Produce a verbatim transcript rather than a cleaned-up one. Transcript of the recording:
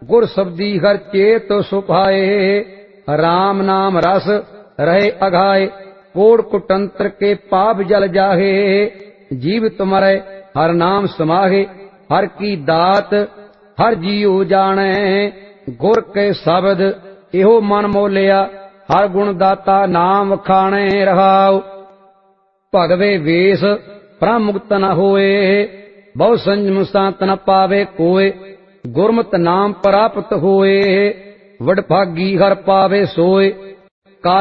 गुर शब्दी हर चेत सुभाए। राम नाम रस रहे अघाए, कोड़ कुटंत्र के पाप जल जाहे। जीव तुम्हारे हर नाम समाहे, हर की दात हर जीव जाने। गुर के शब्द इहो मन मोलिया, हर गुण दाता नाम खाणे रहाओ। भगवे वेश ब्रह्म मुक्त न होए, बहु संजम संत न पावे कोय। गुरमत नाम प्राप्त होए, वडभागी हर पावे सोय।